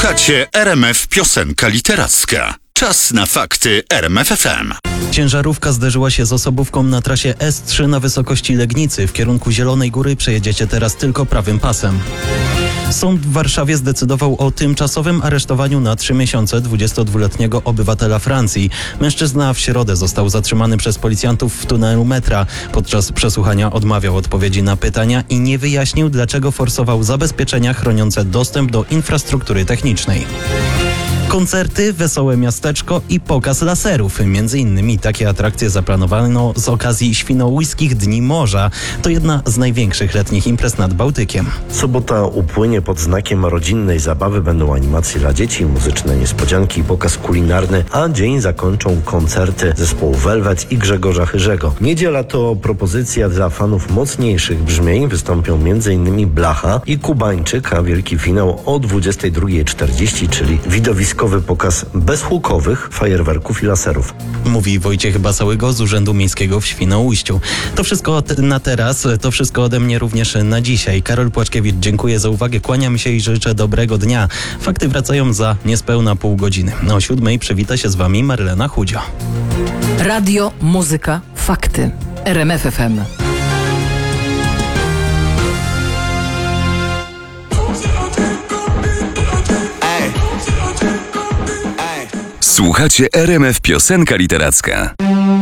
Słuchacie RMF Piosenka Literacka. Czas na fakty RMF FM. Ciężarówka zderzyła się z osobówką na trasie S3 na wysokości Legnicy. W kierunku Zielonej Góry przejedziecie teraz tylko prawym pasem. Sąd w Warszawie zdecydował o tymczasowym aresztowaniu na 3 miesiące 22-letniego obywatela Francji. Mężczyzna w środę został zatrzymany przez policjantów w tunelu metra. Podczas przesłuchania odmawiał odpowiedzi na pytania i nie wyjaśnił, dlaczego forsował zabezpieczenia chroniące dostęp do infrastruktury technicznej. Koncerty, wesołe miasteczko i pokaz laserów. Między innymi takie atrakcje zaplanowano z okazji Świnoujskich Dni Morza. To jedna z największych letnich imprez nad Bałtykiem. Sobota upłynie pod znakiem rodzinnej zabawy. Będą animacje dla dzieci, muzyczne niespodzianki i pokaz kulinarny, a dzień zakończą koncerty zespołu Velvet i Grzegorza Chyrzego. Niedziela to propozycja dla fanów mocniejszych brzmień. Wystąpią m.in. Blacha i Kubańczyk, a wielki finał o 22:40, czyli widowiskowy pokaz bezhukowych fajerwerków i laserów. Mówi Wojciech Basałygo z Urzędu Miejskiego w Świnoujściu. To wszystko na teraz, to wszystko ode mnie również na dzisiaj. Karol Płaczkiewicz, dziękuję za uwagę, kłaniam się i życzę dobrego dnia. Fakty wracają za niespełna pół godziny. O 7:00 przywita się z wami Marlena Chudzio. Radio, muzyka, fakty. RMF FM. Słuchacie RMF Piosenka Literacka.